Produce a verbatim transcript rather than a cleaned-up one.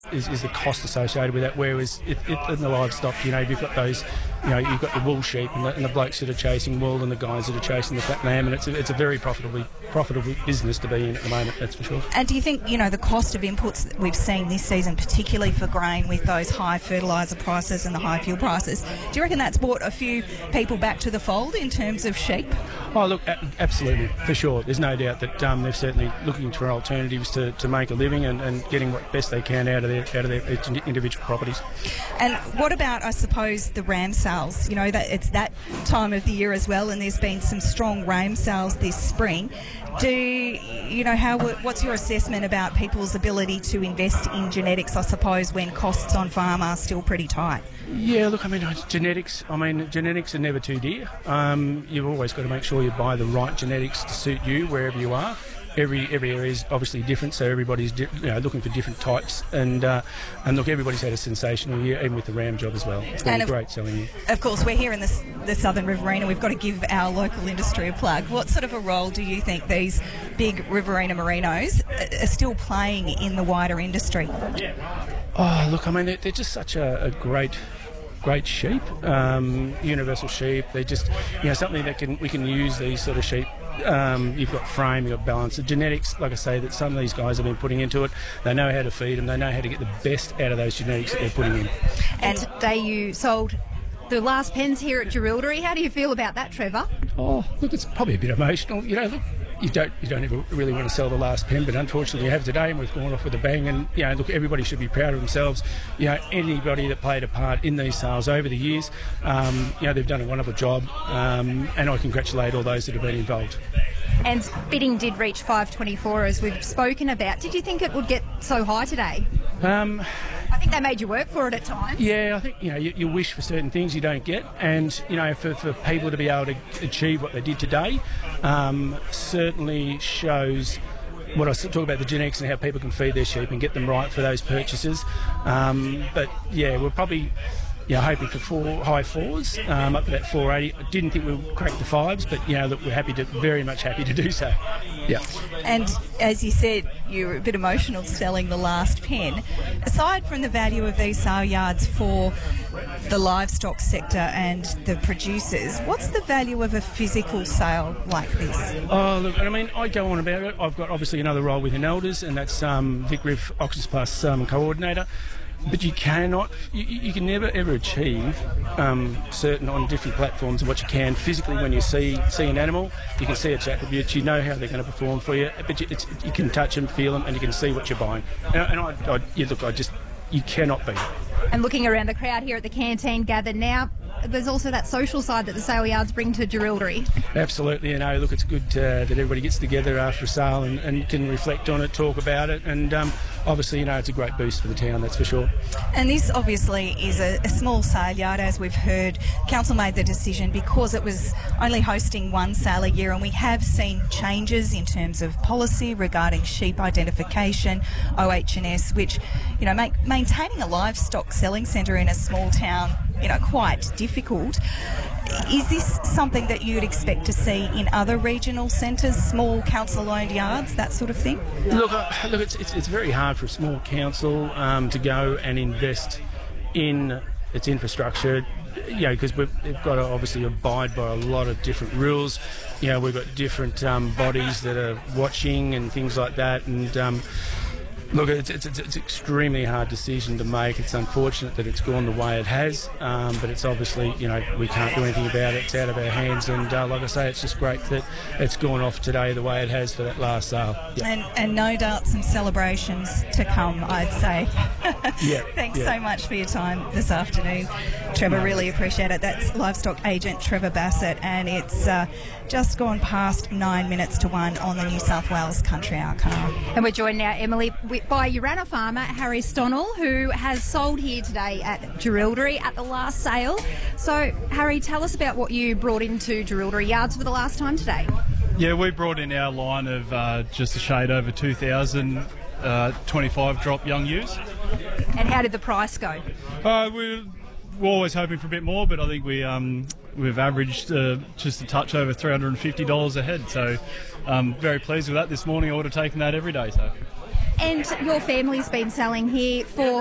is, is the cost associated with that. Whereas it, it, in the livestock, you know, you've got those, you know, you've got the wool sheep and the, and the blokes that are chasing wool and the guys that are chasing the fat lamb, and it's a, it's a very profitable profitable business to be in at the moment, that's for sure. And do you think, you know, the cost of inputs that we've seen this season, particularly for grain with those high fertiliser prices and the high fuel prices, do you reckon that's brought a few people back to the fold in terms of sheep? Oh, look, a- absolutely, for sure. There's no doubt that um, they're certainly looking for alternatives to, to make a living and, and getting what best they can out of their out of their individual properties. And what about, I suppose, the ram sales? You know, that it's that time of the year as well, and there's been some strong ram sales this spring. Do you know how? What's your assessment about people's ability to invest in genetics? I suppose when costs on farm are still pretty tight. Yeah, look, I mean, genetics. I mean, genetics are never too dear. Um, you've always got to make sure you buy the right genetics to suit you wherever you are. Every every area is obviously different, so everybody's di- you know looking for different types. And uh, and look, everybody's had a sensational year, even with the ram job as well. It's been and a of, great selling year. Of course, we're here in the, the Southern Riverina. We've got to give our local industry a plug. What sort of a role do you think these big Riverina merinos are still playing in the wider industry? Oh, look, I mean, they're, they're just such a, a great. Great sheep, um, universal sheep. They're just, you know, something that can we can use these sort of sheep. Um, you've got frame, you've got balance. The genetics, like I say, that some of these guys have been putting into it. They know how to feed them. They know how to get the best out of those genetics that they're putting in. And today you sold the last pens here at Jerilderie. How do you feel about that, Trevor? Oh, look, it's probably a bit emotional. You know, look, you don't you don't ever really want to sell the last pen, but unfortunately we have today, and we've gone off with a bang. And you know, look, everybody should be proud of themselves. You know, anybody that played a part in these sales over the years, um, you know, they've done a wonderful job, um, and I congratulate all those that have been involved. And bidding did reach five twenty-four, as we've spoken about. Did you think it would get so high today? Um, I think they made you work for it at times. Yeah, I think, you know, you, you wish for certain things you don't get, and, you know, for, for people to be able to achieve what they did today um, certainly shows what I talk about, the genetics and how people can feed their sheep and get them right for those purchases. Um, but, yeah, we're probably... Yeah, hoping for four high fours, um, up to that four eighty. I didn't think we'd crack the fives, but you know, look, we're happy to, very much happy to do so. Yeah. And as you said, you were a bit emotional selling the last pen. Aside from the value of these sale yards for the livestock sector and the producers, what's the value of a physical sale like this? Oh, look, I mean, I go on about it. I've got obviously another role within Elders, and that's um, Vic Riff Oxus Plus um, coordinator. But you cannot, you, you can never ever achieve um, certain on different platforms what you can physically when you see see an animal. You can see its attributes, you know how they're going to perform for you, but you, it's, you can touch them, feel them, and you can see what you're buying. And, and I, I yeah, look, I just, you cannot beat it. And looking around the crowd here at the canteen gathered now, there's also that social side that the sale yards bring to Jerilderie. Absolutely, you know, look, it's good uh, that everybody gets together after a sale and, and can reflect on it, talk about it, and um, obviously, you know, it's a great boost for the town, that's for sure. And this obviously is a, a small sale yard, as we've heard. Council made the decision because it was only hosting one sale a year, and we have seen changes in terms of policy regarding sheep identification, O H and S, which, you know, make maintaining a livestock selling centre in a small town, you know, quite difficult. Is this something that you'd expect to see in other regional centres, small council-owned yards, that sort of thing? Look, uh, look, it's, it's it's very hard for a small council um, to go and invest in its infrastructure, you know, because we've, we've got to obviously abide by a lot of different rules. You know, we've got different um, bodies that are watching and things like that, and um, look, it's, it's, it's an extremely hard decision to make. It's unfortunate that it's gone the way it has, um, but it's obviously, you know, we can't do anything about it. It's out of our hands, and uh, like I say, it's just great that it's gone off today the way it has for that last sale. Yeah. And, and no doubt some celebrations to come, I'd say. Yeah. Thanks yeah. so much for your time this afternoon, Trevor. No. Really appreciate it. That's livestock agent Trevor Bassett, and it's uh, just gone past nine minutes to one on the New South Wales Country Archive. And we're joined now, Emily, by Urana farmer Harry Stonnell, who has sold here today at Jerilderie at the last sale. So, Harry, tell us about what you brought into Jerilderie yards for the last time today. Yeah, we brought in our line of uh, just a shade over two thousand uh, twenty-five drop young ewes. And how did the price go? Uh, we're, we're always hoping for a bit more, but I think we, um, we've averaged uh, just a touch over three hundred fifty dollars a head. So, um, very pleased with that this morning. I would have taken that every day. So. And your family's been selling here for